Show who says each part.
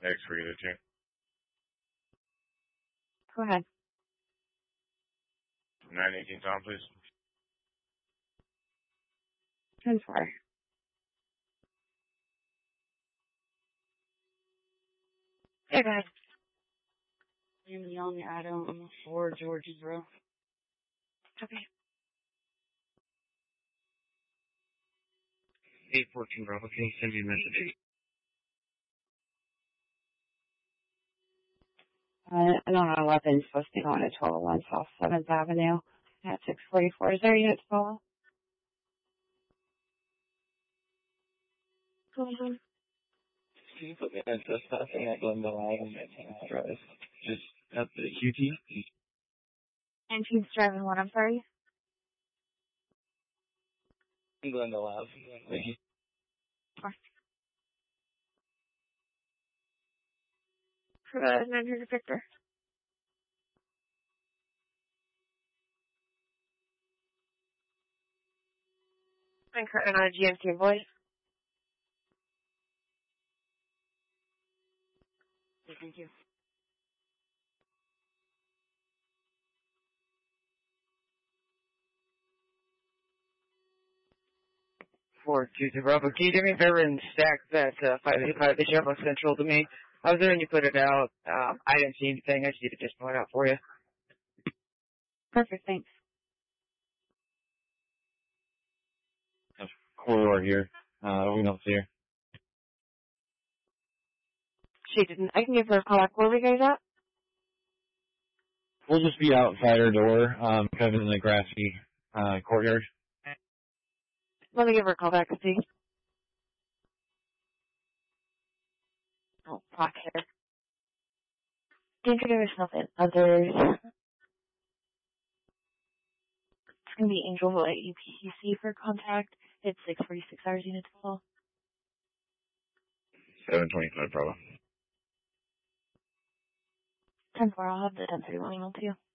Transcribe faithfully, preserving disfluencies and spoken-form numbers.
Speaker 1: X for either two.
Speaker 2: Go ahead.
Speaker 1: nine eighteen Tom, please.
Speaker 2: ten four. Hey, guys.
Speaker 3: I'm Young Adam for Georgesboro.
Speaker 2: Okay.
Speaker 4: eight fourteen Bravo, can you send me a message?
Speaker 2: Uh, I don't know what weapon's supposed to be going to twelve oh one South seventh Avenue at six forty-four. Is there a unit to follow? Mm-hmm.
Speaker 4: Can you put me on trespassing at Glendale Ave and Drive? Just at the Q T?
Speaker 2: And she's driving what, I'm sorry?
Speaker 4: Glendale Ave.
Speaker 2: For the nine hundred Victor. I'm currently on a G M T voice.
Speaker 3: Thank you.
Speaker 4: four two two Bravo, can you do me a favor and stack that uh, five eighty-five that you have on Central to me? I was there and you put it out. Um, I didn't see anything. I just needed to just point it out for you.
Speaker 2: Perfect, thanks.
Speaker 1: Corridor here. Uh, we don't see her.
Speaker 2: She didn't. I can give her a call back. Where were you guys at?
Speaker 1: We'll just be outside her door, um, kind of in the grassy, uh, courtyard.
Speaker 2: Let me give her a call back and see. Oh, fuck her. Introduce yourself and others. It's going to be Angel at U P C for contact. It's six forty-six hours unit to call.
Speaker 1: seven twenty-five Bravo.
Speaker 2: ten four, I'll have the ten thirty-one email to you.